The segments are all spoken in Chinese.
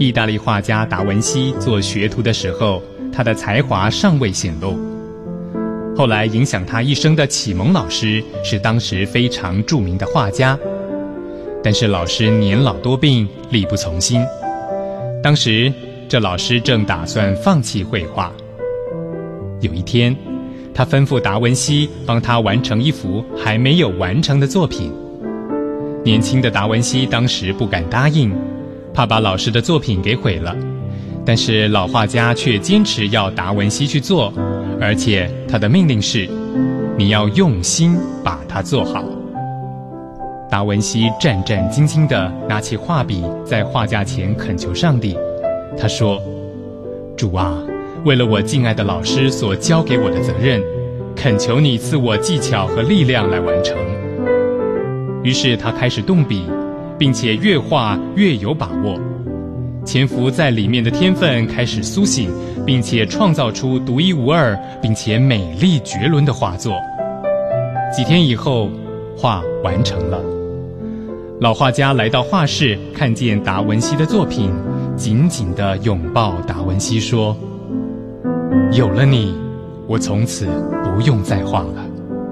意大利画家达文西做学徒的时候，他的才华尚未显露。后来影响他一生的启蒙老师是当时非常著名的画家，但是老师年老多病，力不从心。当时这老师正打算放弃绘画。有一天，他吩咐达文西帮他完成一幅还没有完成的作品。年轻的达文西当时不敢答应，怕把老师的作品给毁了，但是老画家却坚持要达文西去做，而且他的命令是：你要用心把它做好。达文西战战兢兢地拿起画笔，在画架前恳求上帝。他说：主啊，为了我敬爱的老师所交给我的责任，恳求你赐我技巧和力量来完成。于是他开始动笔，并且越画越有把握，潜伏在里面的天分开始苏醒，并且创造出独一无二并且美丽绝伦的画作。几天以后，画完成了。老画家来到画室，看见达文西的作品，紧紧地拥抱达文西说：有了你，我从此不用再画了。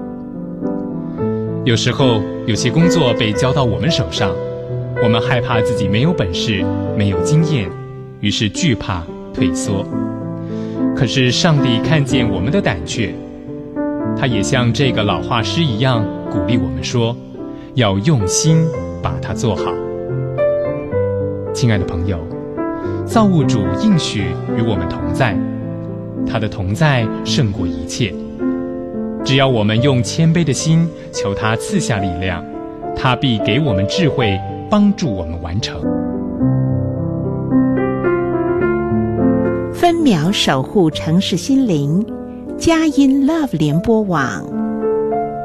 有时候有些工作被交到我们手上，我们害怕自己没有本事，没有经验，于是惧怕退缩。可是上帝看见我们的胆怯，他也像这个老画师一样鼓励我们说，要用心把它做好。亲爱的朋友，造物主应许与我们同在，他的同在胜过一切。只要我们用谦卑的心求他赐下力量，他必给我们智慧，帮助我们完成。 分秒守护城市心灵，佳音 Love 联播网。